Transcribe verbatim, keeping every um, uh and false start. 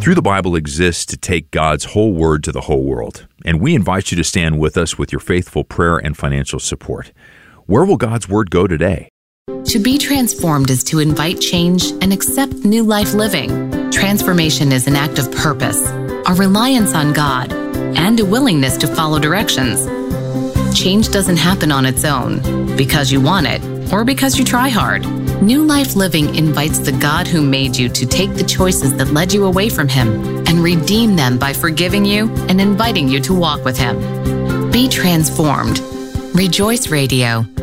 Through the Bible exists to take God's whole word to the whole world, and we invite you to stand with us with your faithful prayer and financial support. Where will God's word go today? To be transformed is to invite change and accept new life living. Transformation is an act of purpose, a reliance on God, and a willingness to follow directions. Change doesn't happen on its own, because you want it, or because you try hard. New Life Living invites the God who made you to take the choices that led you away from Him and redeem them by forgiving you and inviting you to walk with Him. Be transformed. Rejoice Radio.